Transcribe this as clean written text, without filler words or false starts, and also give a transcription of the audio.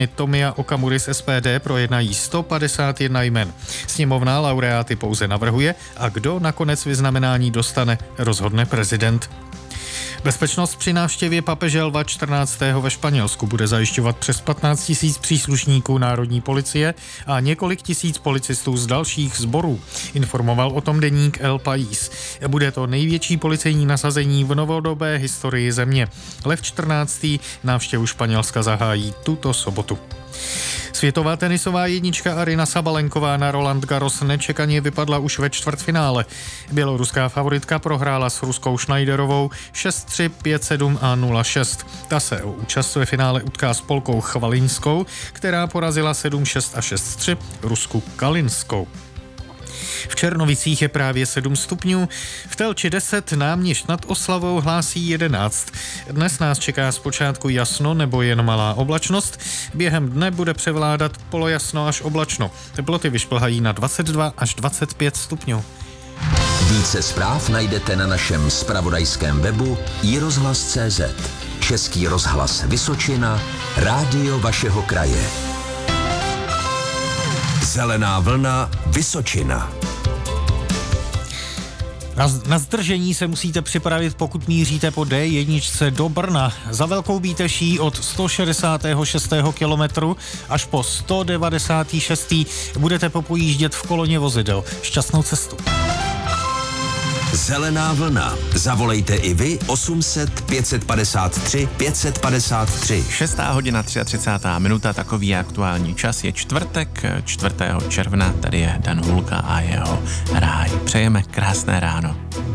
Tomia Okamury z SPD projednají 151 jmen. Sněmovna laureáty pouze navrhuje a kdo nakonec vyznamenání dostane, rozhodne prezident. Bezpečnost při návštěvě papeže Lva 14. ve Španělsku bude zajišťovat přes 15 000 příslušníků národní policie a několik tisíc policistů z dalších sborů, informoval o tom deník El País. Bude to největší policejní nasazení v novodobé historii země. Lev 14. návštěvu Španělska zahájí tuto sobotu. Světová tenisová jednička Aryna Sabalenková na Roland Garros nečekaně vypadla už ve čtvrtfinále. Běloruská favoritka prohrála s ruskou Schneiderovou 6-3, 5-7 a 0-6. Ta se o účast ve finále utká s Polkou Chvalinskou, která porazila 7-6 a 6-3 Rusku Kalinskou. V Černovicích je právě 7 stupňů, v Telči 10, Náměšť nad Oslavou hlásí 11. Dnes nás čeká zpočátku jasno nebo jen malá oblačnost, během dne bude převládat polojasno až oblačno. Teploty vyšplhají na 22 až 25 stupňů. Více zpráv najdete na našem zpravodajském webu iRozhlas.cz. Český rozhlas Vysočina, rádio vašeho kraje. Zelená vlna Vysočina. Na zdržení se musíte připravit, pokud míříte po D1 do Brna. Za Velkou Bíteší od 166. kilometru až po 196. budete popojíždět v koloně vozidel. Šťastnou cestu. Zelená vlna. Zavolejte i vy 800 553 553. 6:33, takový je aktuální čas. Je čtvrtek, 4. června, tady je Dan Hulka a jeho Ráj. Přejeme krásné ráno.